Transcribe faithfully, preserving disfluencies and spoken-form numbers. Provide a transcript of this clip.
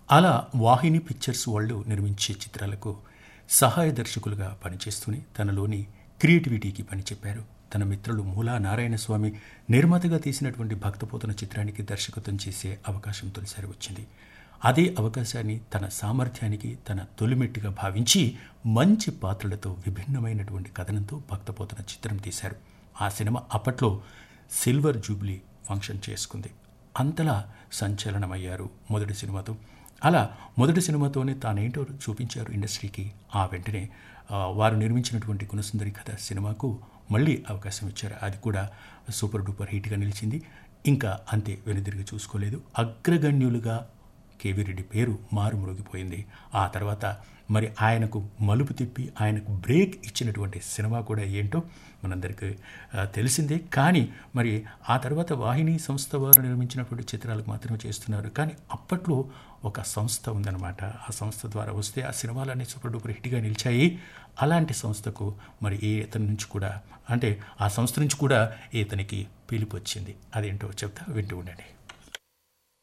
అలా వాహిని పిక్చర్స్ వాళ్ళు నిర్మించే చిత్రాలకు సహాయ దర్శకులుగా పనిచేస్తూనే తనలోని క్రియేటివిటీకి పనిచెప్పారు. తన మిత్రులు మూలా నారాయణస్వామి నిర్మాతగా తీసినటువంటి భక్తపోతన చిత్రానికి దర్శకత్వం చేసే అవకాశం తొలిసారి వచ్చింది. అదే అవకాశాన్ని తన సామర్థ్యానికి తన తొలిమెట్టుగా భావించి మంచి పాత్రలతో విభిన్నమైనటువంటి కథనంతో భక్తపోతన చిత్రం తీశారు. ఆ సినిమా అప్పట్లో సిల్వర్ జూబ్లీ ఫంక్షన్ చేసుకుంది. అంతలా సంచలనమయ్యారు మొదటి సినిమాతో. అలా మొదటి సినిమాతోనే తానేంటో చూపించారు ఇండస్ట్రీకి. ఆ వెంటనే వారు నిర్మించినటువంటి గుణసుందరి కథ సినిమాకు మళ్ళీ అవకాశం ఇచ్చారు. అది కూడా సూపర్ డూపర్ హిట్గా నిలిచింది. ఇంకా అంతే, వెనుదిరిగి చూసుకోలేదు. అగ్రగణ్యులుగా కేవీ రెడ్డి పేరు మారుమ్రోగిపోయింది. ఆ తర్వాత మరి ఆయనకు మలుపు తిప్పి ఆయనకు బ్రేక్ ఇచ్చినటువంటి సినిమా కూడా ఏంటో మనందరికీ తెలిసిందే. కానీ మరి ఆ తర్వాత వాహిని సంస్థ వారు నిర్మించినటువంటి చిత్రాలకు మాత్రమే చేస్తున్నారు. కానీ అప్పట్లో ఒక సంస్థ ఉందన్నమాట. ఆ సంస్థ ద్వారా వస్తే ఆ సినిమాలన్నీ సూపర్ డూపర్ హిట్గా నిలిచాయి. అలాంటి సంస్థకు మరి ఏ ఇతని నుంచి కూడా, అంటే ఆ సంస్థ నుంచి కూడా ఇతనికి పిలుపు వచ్చింది. అదేంటో చెప్తా, వింటూ ఉండండి.